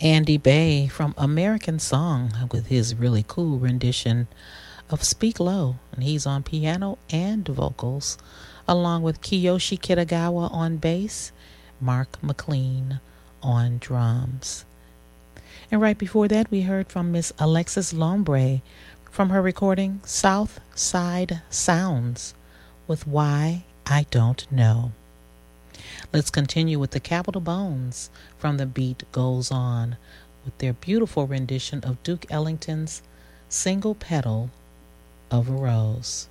Andy Bay from American Song with his really cool rendition of Speak Low. And he's on piano and vocals, along with Kiyoshi Kitagawa on bass, Mark McLean on drums. And right before that, we heard from Miss Alexis Lombre from her recording South Side Sounds with Why I Don't Know. Let's continue with the Capitol Bones from The Beat Goes On with their beautiful rendition of Duke Ellington's Single Petal of a Rose.